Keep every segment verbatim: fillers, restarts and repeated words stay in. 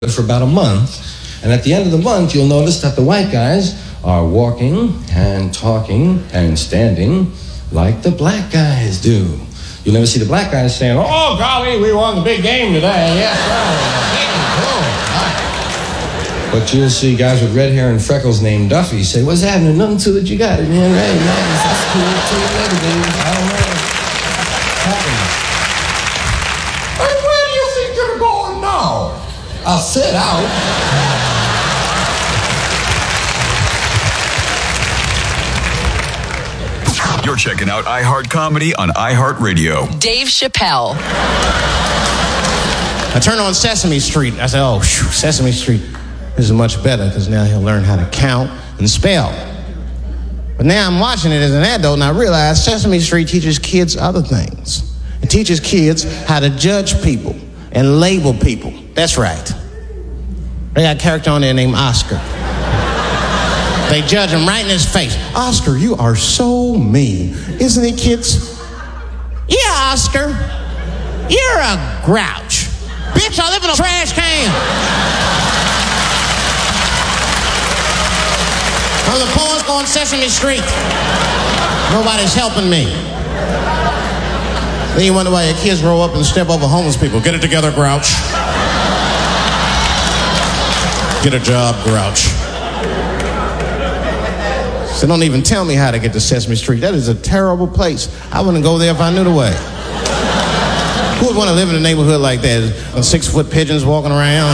for about a month, and at the end of the month you'll notice that the white guys are walking and talking and standing like the black guys do. You'll never see the black guys saying, "Oh golly, we won the big game today, yes sir." But you'll see guys with red hair and freckles named Duffy say, "What's happening? Nothing to it, you got it, man, right? Nice, that's cool, see you later, baby. I don't know what's happening." And where do you think you're going now? I'll sit out. You're checking out iHeart Comedy on iHeartRadio. Dave Chappelle. I turned on Sesame Street. I said, oh, whew, Sesame Street. This is much better because now he'll learn how to count and spell. But now I'm watching it as an adult and I realize Sesame Street teaches kids other things. It teaches kids how to judge people and label people. That's right. They got a character on there named Oscar. They judge him right in his face. Oscar, you are so mean. Isn't it, kids? Yeah, Oscar. You're a grouch. Bitch, I live in a trash can. I'm the poorest on Sesame Street. Nobody's helping me. Then you wonder why your kids grow up and step over homeless people. Get it together, grouch. Get a job, grouch. So don't even tell me how to get to Sesame Street. That is a terrible place. I wouldn't go there if I knew the way. Who would want to live in a neighborhood like that? Six-foot pigeons walking around?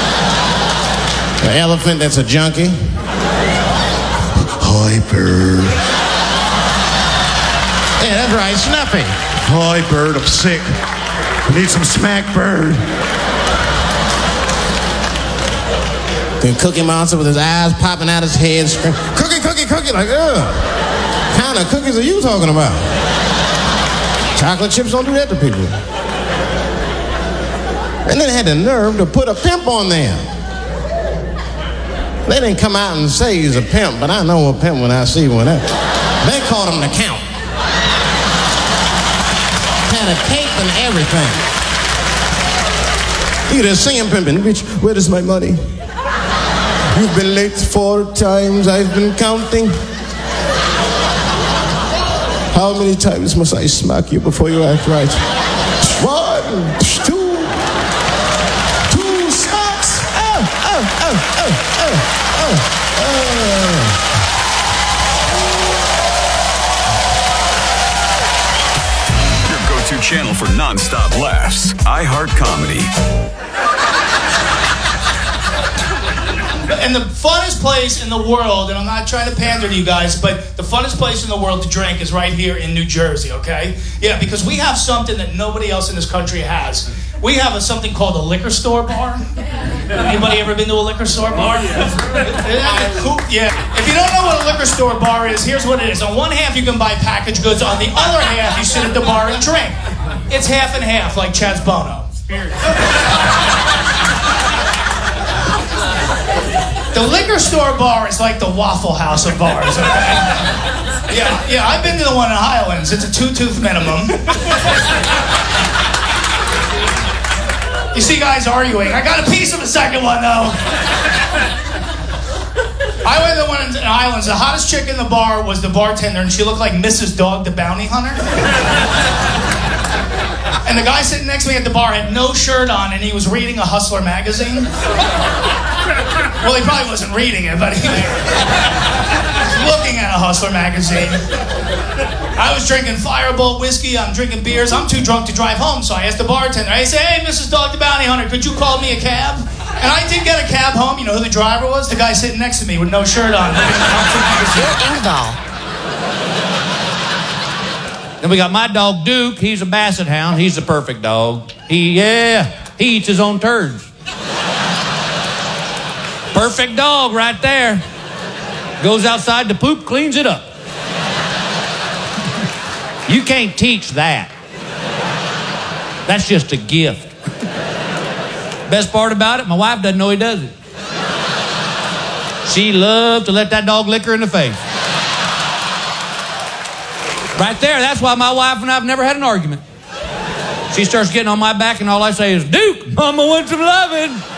An elephant that's a junkie? Hi, bird. Yeah, that's right, Snuffy. Hi, bird, I'm sick. I need some smack, bird. The Cookie Monster with his eyes popping out his head, screaming, cookie, cookie, cookie, like, ugh. What kind of cookies are you talking about? Chocolate chips don't do that to people. And then they had the nerve to put a pimp on there. They didn't come out and say he's a pimp, but I know a pimp when I see one. They called him the Count. Had a cape and everything. You just see him pimping, bitch, where is my money? You've been late four times, I've been counting. How many times must I smack you before you act right? One, two, two smacks. Oh, oh, oh, oh, oh, oh, oh. Your go-to channel for non-stop laughs. iHeart Comedy. And the funnest place in the world, and I'm not trying to pander to you guys, but the funnest place in the world to drink is right here in New Jersey, okay? Yeah, because we have something that nobody else in this country has. We have a, something called a liquor store bar. Anybody ever been to a liquor store bar? Yeah. If you don't know what a liquor store bar is, here's what it is. On one half, you can buy packaged goods. On the other half, you sit at the bar and drink. It's half and half, like Chaz Bono. The liquor store bar is like the Waffle House of bars, okay? Yeah, yeah, I've been to the one in Highlands. It's a two-tooth minimum. You see guys arguing. I got a piece of the second one, though. I went to the one in Highlands. The hottest chick in the bar was the bartender, and she looked like Missus Dog, the bounty hunter. And the guy sitting next to me at the bar had no shirt on, and he was reading a Hustler magazine. Well, he probably wasn't reading it, but he was looking at a Hustler magazine. I was drinking Firebolt whiskey. I'm drinking beers. I'm too drunk to drive home, so I asked the bartender. I said, hey, Missus Dog the Bounty Hunter, could you call me a cab? And I did get a cab home. You know who the driver was? The guy sitting next to me with no shirt on. Then we got my dog, Duke. He's a basset hound. He's the perfect dog. He, yeah, he eats his own turds. Perfect dog right there. Goes outside to poop, cleans it up. You can't teach that. That's just a gift. Best part about it, my wife doesn't know he does it. She loves to let that dog lick her in the face. Right there, that's why my wife and I have never had an argument. She starts getting on my back and all I say is, Duke, Mama wants some loving.